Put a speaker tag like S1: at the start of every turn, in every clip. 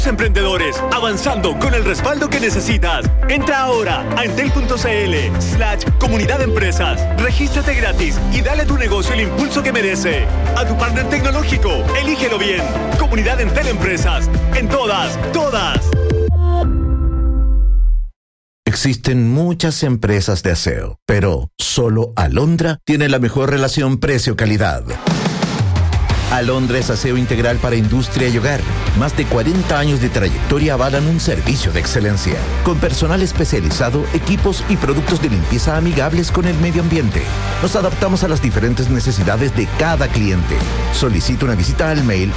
S1: Emprendedores, avanzando con el respaldo que necesitas. Entra ahora a entel.cl/comunidad de empresas. Regístrate gratis y dale a tu negocio el impulso que merece. A tu partner tecnológico, elígelo bien. Comunidad Entel Empresas. En todas.
S2: Existen muchas empresas de aseo, pero solo Alondra tiene la mejor relación precio-calidad. Alondra es aseo integral para industria y hogar. Más de 40 años de trayectoria avalan un servicio de excelencia, con personal especializado, equipos y productos de limpieza amigables con el medio ambiente. Nos adaptamos a las diferentes necesidades de cada cliente. Solicita una visita al mail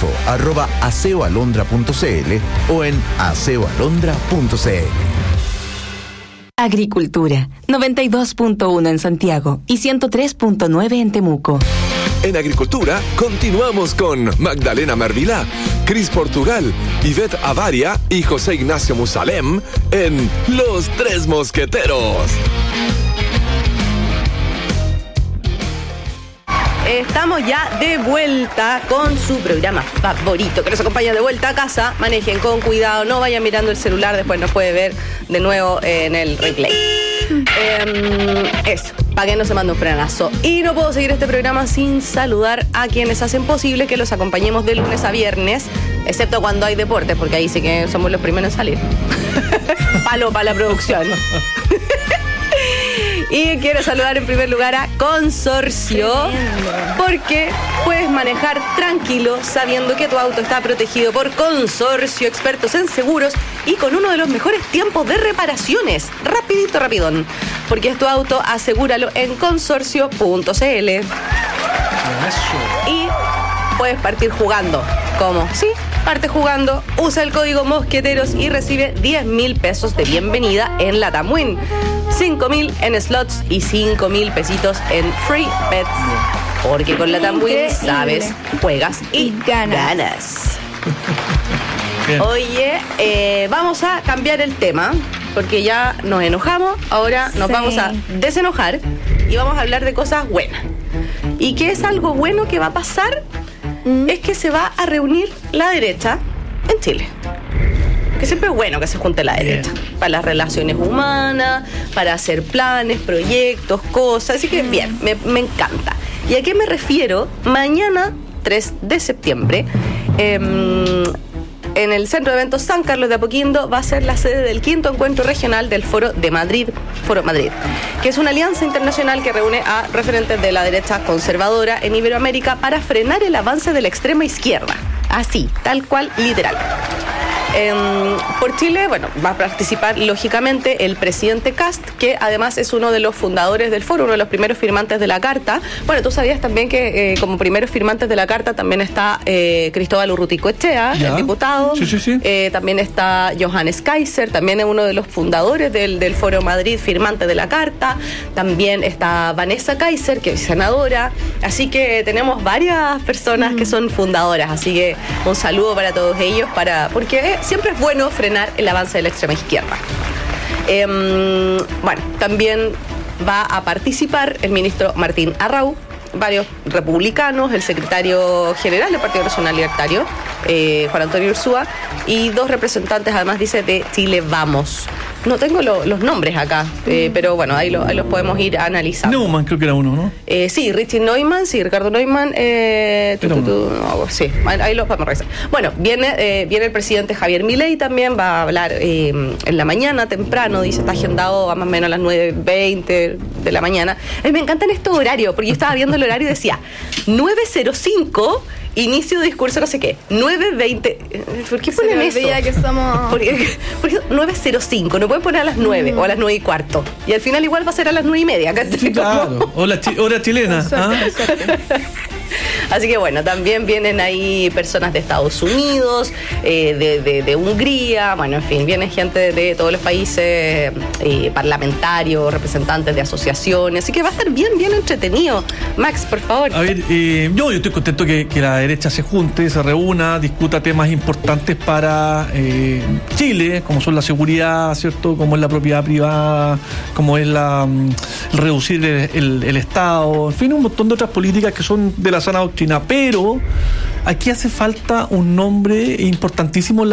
S2: info@aseoalondra.cl o en aseoalondra.cl.
S3: Agricultura, 92.1 en Santiago y 103.9 en Temuco.
S4: En Agricultura, continuamos con Magdalena Mervilá, Cris Portugal, Ivette Avaria y José Ignacio Musalem en Los Tres Mosqueteros.
S5: Estamos ya de vuelta con su programa favorito, que nos acompaña de vuelta a casa. Manejen con cuidado, no vayan mirando el celular, después nos puede ver de nuevo en el replay. Eso, para que no se mande un frenazo. Y no puedo seguir este programa sin saludar a quienes hacen posible que los acompañemos de lunes a viernes, excepto cuando hay deportes, porque ahí sí que somos los primeros en salir. Palo para la producción. Y quiero saludar en primer lugar a Consorcio, porque puedes manejar tranquilo sabiendo que tu auto está protegido por Consorcio, expertos en seguros y con uno de los mejores tiempos de reparaciones. Rapidón. Porque es tu auto, asegúralo en consorcio.cl. Y puedes partir jugando. ¿Cómo? Sí, parte jugando, usa el código Mosqueteros y recibe 10,000 pesos de bienvenida en la Tamuin. 5,000 en slots y 5,000 pesitos en free bets. Porque con la Tamuin sabes, juegas y ganas. Oye, vamos a cambiar el tema, porque ya nos enojamos, ahora nos vamos a desenojar y vamos a hablar de cosas buenas. ¿Y qué es algo bueno que va a pasar? Es que se va a reunir la derecha en Chile. Que siempre es bueno que se junte la derecha. Para las relaciones humanas, para hacer planes, proyectos, cosas. Así que bien, me encanta. ¿Y a qué me refiero? Mañana, 3 de septiembre, en el Centro de Eventos San Carlos de Apoquindo va a ser la sede del 5º encuentro regional del Foro Madrid, que es una alianza internacional que reúne a referentes de la derecha conservadora en Iberoamérica para frenar el avance de la extrema izquierda. Así, tal cual, literal. Por Chile, bueno, va a participar lógicamente el presidente Kast, que además es uno de los fundadores del foro, uno de los primeros firmantes de la carta. Bueno, tú sabías también que como primeros firmantes de la carta también está Cristóbal Urruticoechea, el diputado.
S6: Sí.
S5: También está Johannes Kaiser, también es uno de los fundadores del Foro Madrid, firmante de la carta. También está Vanessa Kaiser, que es senadora. Así que tenemos varias personas que son fundadoras. Así que un saludo para todos ellos, porque siempre es bueno frenar el avance de la extrema izquierda. Bueno, también va a participar el ministro Martín Arrau, varios republicanos, el secretario general del Partido Nacional Libertario, Juan Antonio Ursúa, y 2 representantes, además dice, de Chile Vamos. No tengo los nombres acá, pero bueno, ahí los podemos ir analizando.
S6: Neumann creo que era uno, ¿no?
S5: Sí, Ricardo Neumann. Sí, ahí los podemos revisar. Bueno, viene el presidente Javier Milei también, va a hablar en la mañana temprano, dice, está agendado a más o menos a las 9:20 de la mañana. A mí me encantan estos horarios, porque yo estaba viendo el horario y decía 9:05... inicio de discurso, no sé qué, 9:20. ¿Por qué ponen eso?
S7: Que somos...
S5: Porque 9:05, no pueden poner a las 9 o a las 9:15. Y al final igual va a ser a las 9:30.
S6: Sí, claro. O la hora chilena.
S7: Suerte.
S5: Así que bueno, también vienen ahí personas de Estados Unidos, de Hungría, bueno, en fin, viene gente de todos los países, parlamentarios, representantes de asociaciones, así que va a estar bien entretenido. Max, por favor.
S6: A ver, yo estoy contento que la derecha se junte, se reúna, discuta temas importantes para Chile, como son la seguridad, ¿cierto? Como es la propiedad privada, como es el reducir el Estado, en fin, un montón de otras políticas que son de la sana doctrina, pero aquí hace falta un nombre importantísimo en la